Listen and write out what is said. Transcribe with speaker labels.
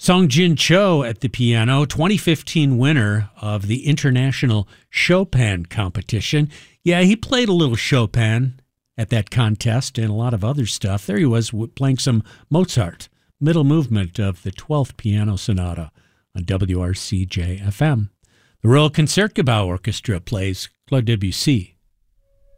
Speaker 1: Song Jin Cho at the piano, 2015 winner of the International Chopin Competition. Yeah, he played a little Chopin at that contest and a lot of other stuff. There he was playing some Mozart, middle movement of the 12th Piano Sonata on WRCJ-FM. The Royal Concertgebouw Orchestra plays Claude Debussy.